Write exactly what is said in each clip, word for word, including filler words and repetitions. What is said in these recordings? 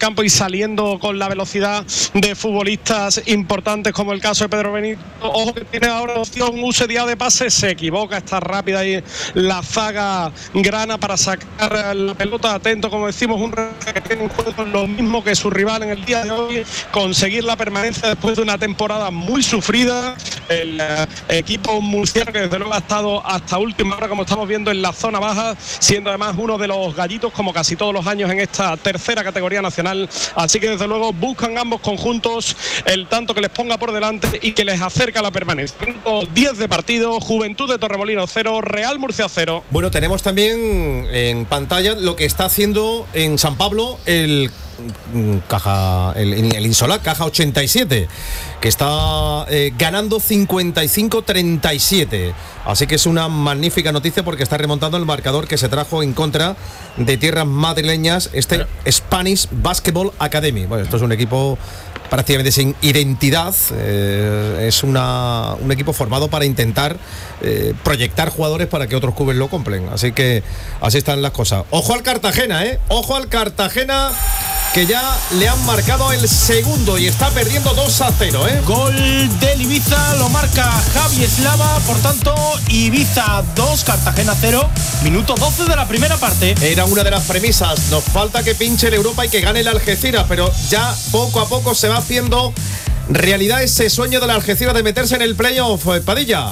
campo y saliendo con la velocidad de futbolistas importantes como el caso de Pedro Benito. Ojo que tiene ahora opción Use Díaz de pase, se equivoca, está rápida ahí la zaga grana para sacar la pelota. Atento, como decimos, un que tiene en juego lo mismo que su rival en el día de hoy, conseguir la permanencia después de una temporada muy sufrida. El eh, equipo murciano que desde luego ha estado hasta última hora, como estamos viendo, en la zona baja, siendo además uno de los gallitos como casi todos los años en esta tercera categoría nacional. Así que desde luego buscan ambos conjuntos el tanto que les ponga por delante y que les acerca a la permanencia. diez de partido, Juventud de Torremolinos cero, Real Murcia cero. Bueno, tenemos también en pantalla lo que está haciendo en San Pablo el Caja, el, el Insolar, Caja ochenta y siete, que está eh, ganando cincuenta y cinco a treinta y siete. Así que es una magnífica noticia porque está remontando el marcador que se trajo en contra de tierras madrileñas, este Pero... Spanish Basketball Academy. Bueno, esto es un equipo prácticamente sin identidad, eh, es una, un equipo formado para intentar eh, proyectar jugadores para que otros clubes lo compren. Así que así están las cosas. Ojo al Cartagena, eh, ojo al Cartagena, que ya le han marcado el segundo y está perdiendo dos a cero, ¿eh? Gol del Ibiza, lo marca Javi Eslava, por tanto, Ibiza dos, Cartagena cero, minuto doce de la primera parte. Era una de las premisas, nos falta que pinche el Europa y que gane el Algeciras, pero ya poco a poco se va haciendo realidad ese sueño del Algeciras de meterse en el playoff, Padilla.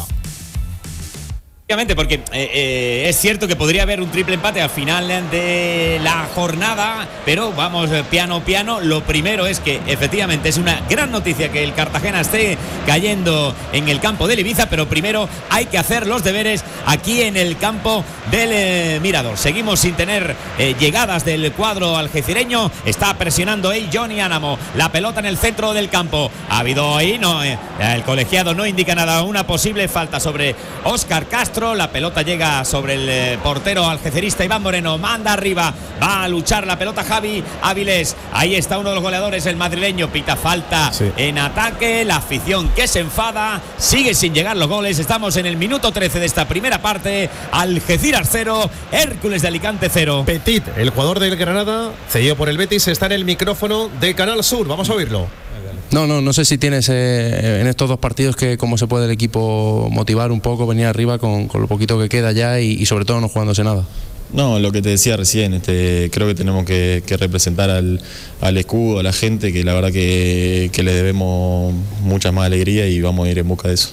Porque eh, eh, es cierto que podría haber un triple empate al final de la jornada, pero vamos piano piano. Lo primero es que efectivamente es una gran noticia que el Cartagena esté cayendo en el campo del Ibiza, pero primero hay que hacer los deberes aquí en el campo del eh, Mirador. Seguimos sin tener eh, llegadas del cuadro algecireño. Está presionando ahí Johnny Ánamo, la pelota en el centro del campo. Ha habido ahí, no, eh, el colegiado no indica nada, una posible falta sobre Óscar Castro. La pelota llega sobre el eh, portero algecerista Iván Moreno, manda arriba, va a luchar la pelota Javi Áviles. Ahí está uno de los goleadores, el madrileño, pita falta sí. en ataque, la afición que se enfada, sigue sin llegar los goles. Estamos en el minuto trece de esta primera parte. Algeciras cero, Hércules de Alicante cero. Petit, el jugador del Granada, cedido por el Betis, está en el micrófono de Canal Sur, vamos a oírlo. No, no, no sé si tienes eh, en estos dos partidos que cómo se puede el equipo motivar un poco, venir arriba con, con lo poquito que queda ya y, y sobre todo no jugándose nada. No, lo que te decía recién, este, creo que tenemos que, que representar al, al escudo, a la gente, que la verdad que, que le debemos mucha más alegría y vamos a ir en busca de eso.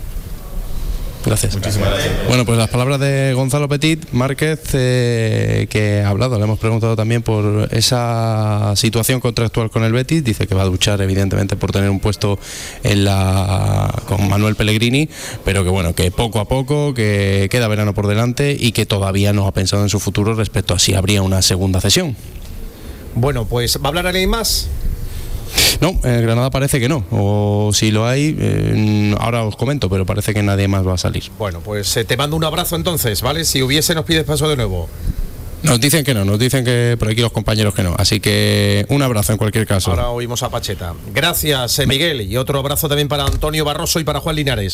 Gracias. Muchísimas gracias. Bueno, pues las palabras de Gonzalo Petit Márquez, eh, que ha hablado, le hemos preguntado también por esa situación contractual con el Betis. Dice que va a luchar evidentemente por tener un puesto en la con Manuel Pellegrini, pero que bueno, que poco a poco, que queda verano por delante y que todavía no ha pensado en su futuro respecto a si habría una segunda cesión. Bueno, pues ¿va a hablar alguien más? No, en Granada parece que no, o si lo hay, eh, ahora os comento, pero parece que nadie más va a salir. Bueno, pues eh, te mando un abrazo entonces, ¿vale? Si hubiese, nos pides paso de nuevo. Nos dicen que no, nos dicen que por aquí los compañeros que no, así que un abrazo en cualquier caso. Ahora oímos a Pacheta. Gracias, eh, Miguel, y otro abrazo también para Antonio Barroso y para Juan Linares.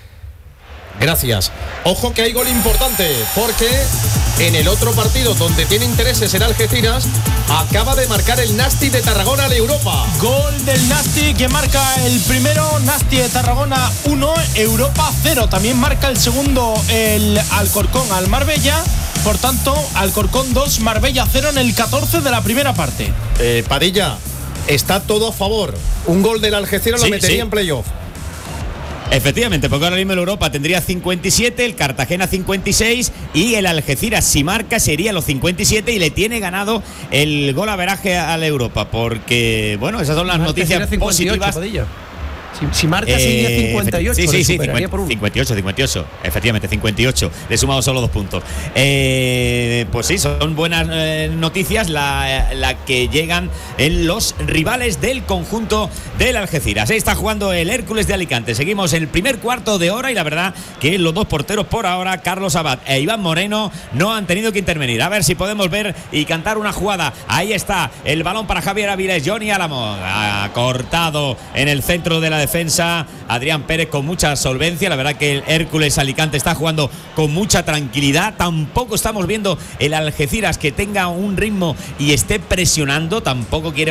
Gracias. Ojo que hay gol importante, porque en el otro partido donde tiene intereses en Algeciras, acaba de marcar el Nasti de Tarragona de Europa. Gol del Nasti que marca el primero, Nasti de Tarragona uno, Europa cero. También marca el segundo el Alcorcón al Marbella. Por tanto, Alcorcón dos, Marbella cero en el catorce de la primera parte. Eh, Padilla, está todo a favor. Un gol del Algeciras sí, lo metería sí. en playoff. Efectivamente, porque ahora mismo el Europa tendría cincuenta y siete, el Cartagena cincuenta y seis y el Algeciras, si marca, sería los cincuenta y siete y le tiene ganado el gol averaje al Europa, porque, bueno, esas son las noticias positivas. Si, si marca, sería eh, cincuenta y ocho. Sí, sí, sí, cincuenta, por cincuenta y ocho, cincuenta y ocho. Efectivamente, cincuenta y ocho. Le he sumado solo dos puntos. Eh, pues sí, son buenas eh, noticias la, la que llegan en los rivales del conjunto del Algeciras. Ahí está jugando el Hércules de Alicante. Seguimos en el primer cuarto de hora y la verdad que los dos porteros por ahora, Carlos Abad e Iván Moreno, no han tenido que intervenir. A ver si podemos ver y cantar una jugada. Ahí está el balón para Javier Áviles. Johnny Álamo ha cortado en el centro de la defensa, Adrián Pérez con mucha solvencia. La verdad que el Hércules Alicante está jugando con mucha tranquilidad. Tampoco estamos viendo el Algeciras que tenga un ritmo y esté presionando, tampoco quiere